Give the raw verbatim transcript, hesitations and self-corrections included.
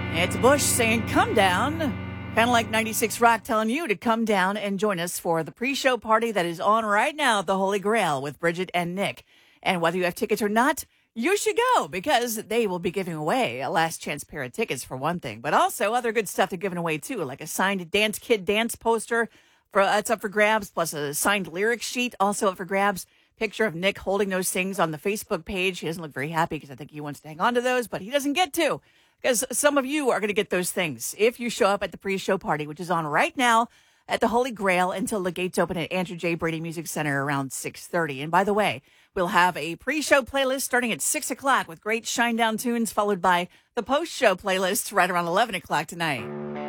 It's Bush saying, come down. Kind of like ninety-six Rock telling you to come down and join us for the pre-show party that is on right now at the Holy Grail with Bridget and Nick. And whether you have tickets or not, you should go because they will be giving away a last chance pair of tickets for one thing, but also other good stuff they're giving away too, like a signed Dance Kid dance poster. For That's up for grabs, plus a signed lyric sheet also up for grabs. Picture of Nick holding those things on the Facebook page. He doesn't look very happy because I think he wants to hang on to those, but he doesn't get to. Because some of you are going to get those things if you show up at the pre-show party, which is on right now at the Holy Grail until the gates open at Andrew J. Brady Music Center around six thirty. And by the way, we'll have a pre-show playlist starting at six o'clock with great Shinedown tunes, followed by the post-show playlist right around eleven o'clock tonight.